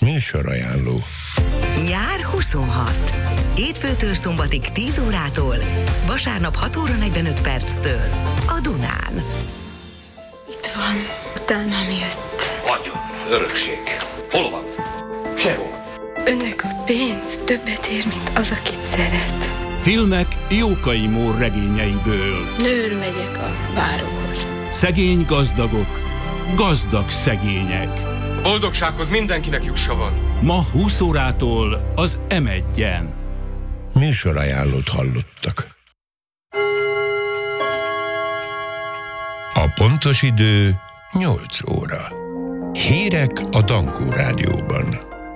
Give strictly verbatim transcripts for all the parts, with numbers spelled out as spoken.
Műsorajánló. Nyár huszonhat. Hétfőtől szombatig tíz órától, vasárnap hat óra negyvenöt perctől a Dunán. Itt van, utánam jött. Vagyon, örökség. Hol van? Sehol. Önnek a pénz többet ér, mint az, akit szeret. Filmek Jókai Mór regényeiből. Nőr megyek a báróhoz. Szegény gazdagok, gazdag szegények. Boldogsághoz mindenkinek jussa van. Ma húsz órától az em egyen. Műsorajánlót hallottak. A pontos idő nyolc óra. Hírek a Dankó Rádióban.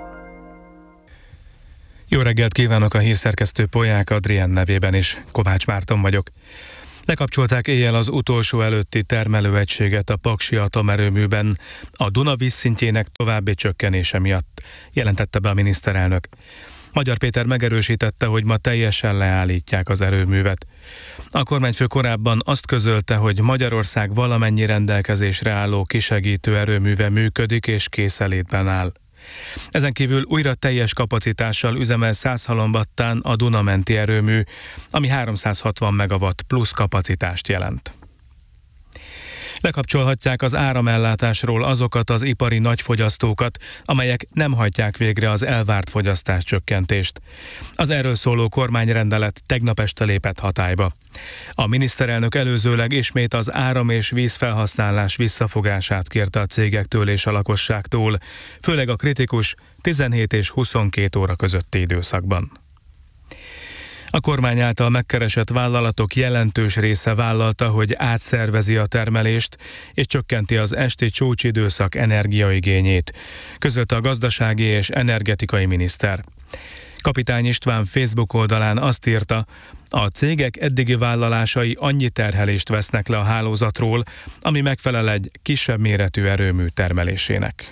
Jó reggelt kívánok, a hírszerkesztő Polyák Adrián nevében is. Kovács Márton vagyok. Lekapcsolták éjjel az utolsó előtti termelőegységet a paksi atomerőműben a Duna vízszintjének további csökkenése miatt, jelentette be a miniszterelnök. Magyar Péter megerősítette, hogy ma teljesen leállítják az erőművet. A kormányfő korábban azt közölte, hogy Magyarország valamennyi rendelkezésre álló kisegítő erőműve működik és készenlétben áll. Ezen kívül újra teljes kapacitással üzemel Százhalombattán a Duna-menti erőmű, ami háromszázhatvan megawatt plusz kapacitást jelent. Lekapcsolhatják az áramellátásról azokat az ipari nagyfogyasztókat, amelyek nem hajtják végre az elvárt fogyasztáscsökkentést. Az erről szóló kormányrendelet tegnap este lépett hatályba. A miniszterelnök előzőleg ismét az áram- és vízfelhasználás visszafogását kérte a cégektől és a lakosságtól, főleg a kritikus tizenhét és huszonkét óra közötti időszakban. A kormány által megkeresett vállalatok jelentős része vállalta, hogy átszervezi a termelést és csökkenti az esti csúcsidőszak energiaigényét, közölte a gazdasági és energetikai miniszter. Kapitány István Facebook oldalán azt írta, a cégek eddigi vállalásai annyi terhelést vesznek le a hálózatról, ami megfelel egy kisebb méretű erőmű termelésének.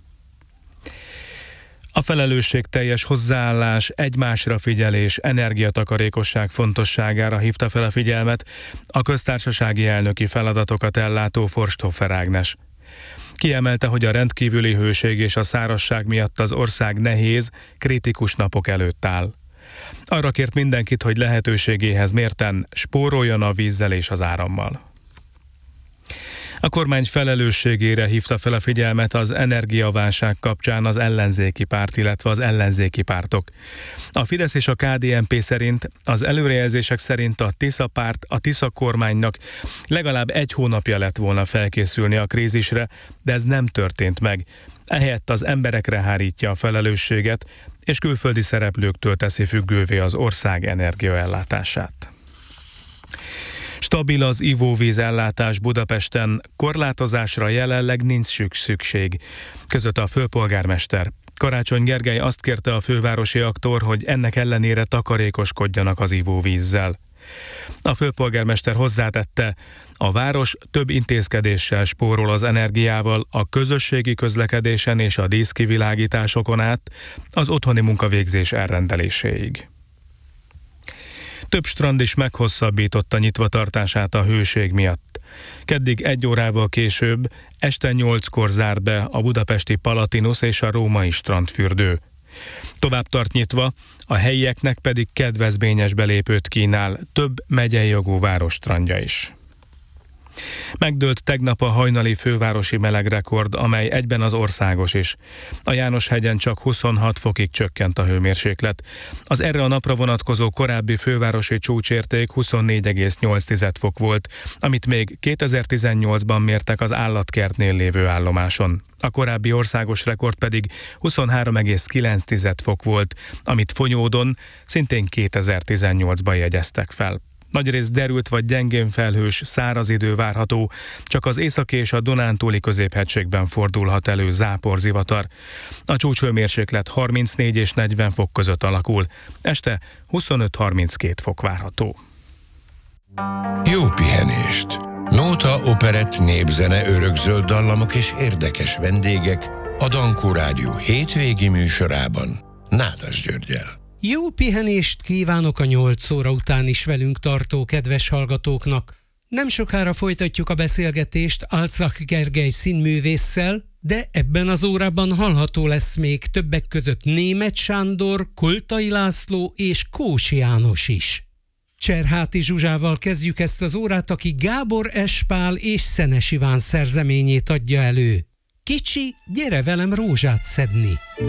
A felelősségteljes hozzáállás, egymásra figyelés, energiatakarékosság fontosságára hívta fel a figyelmet a köztársasági elnöki feladatokat ellátó Forsthofer Ágnes. Kiemelte, hogy a rendkívüli hőség és a szárazság miatt az ország nehéz, kritikus napok előtt áll. Arra kért mindenkit, hogy lehetőségéhez mérten spóroljon a vízzel és az árammal. A kormány felelősségére hívta fel a figyelmet az energiaválság kapcsán az ellenzéki párt, illetve az ellenzéki pártok. A Fidesz és a ká dé en pé szerint, az előrejelzések szerint a Tisza párt, a Tisza kormánynak legalább egy hónapja lett volna felkészülni a krízisre, de ez nem történt meg. Ehelyett az emberekre hárítja a felelősséget, és külföldi szereplőktől teszi függővé az ország energiaellátását. Stabil az ivóvíz ellátás Budapesten, korlátozásra jelenleg nincs szükség, között a főpolgármester. Karácsony Gergely azt kérte a fővárosiaktól, hogy ennek ellenére takarékoskodjanak az ivóvízzel. A főpolgármester hozzátette, a város több intézkedéssel spórol az energiával, a közösségi közlekedésen és a díszkivilágításokon át az otthoni munkavégzés elrendeléséig. Több strand is meghosszabbította nyitvatartását a hőség miatt. Keddig egy órával később, este nyolckor zár be a budapesti Palatinus és a római strandfürdő. Tovább tart nyitva, a helyieknek pedig kedvezményes belépőt kínál több megyei jogú város strandja is. Megdőlt tegnap a hajnali fővárosi melegrekord, amely egyben az országos is. A János-hegyen csak huszonhat fokig csökkent a hőmérséklet. Az erre a napra vonatkozó korábbi fővárosi csúcsérték huszonnégy egész nyolc fok volt, amit még kétezer-tizennyolcban mértek az állatkertnél lévő állomáson. A korábbi országos rekord pedig huszonhárom egész kilenc fok volt, amit Fonyódon szintén kétezer-tizennyolcban jegyeztek fel. Nagyrészt derült vagy gyengén felhős, száraz idő várható, csak az északi és a Dunántúli középhegységben fordulhat elő záporzivatar. A csúcshőmérséklet harmincnégy és negyven fok között alakul, este huszonöt-harminckét fok várható. Jó pihenést! Nóta, operett, népzene, örökzöld dallamok és érdekes vendégek a Dankó Rádió hétvégi műsorában Nádas Györggyel. Jó pihenést kívánok a nyolc óra után is velünk tartó kedves hallgatóknak. Nem sokára folytatjuk a beszélgetést Alczak Gergely színművésszel, De ebben az órában hallható lesz még többek között Németh Sándor, Koltai László és Kósi János is. Cserháti Zsuzsával kezdjük ezt az órát, aki Gábor S. Pál és Szenes Iván szerzeményét adja elő. Kicsi, gyere velem rózsát szedni!